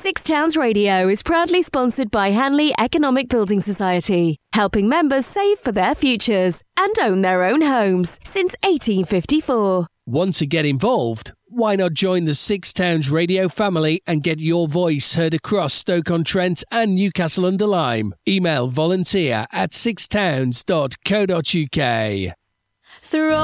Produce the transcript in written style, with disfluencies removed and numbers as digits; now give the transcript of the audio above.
Six Towns Radio is proudly sponsored by Hanley Economic Building Society, helping members save for their futures and own their own homes since 1854. Want to get involved? Why not join the Six Towns Radio family and get your voice heard across Stoke-on-Trent and Newcastle-under-Lyme? Email volunteer@sixtowns.co.uk.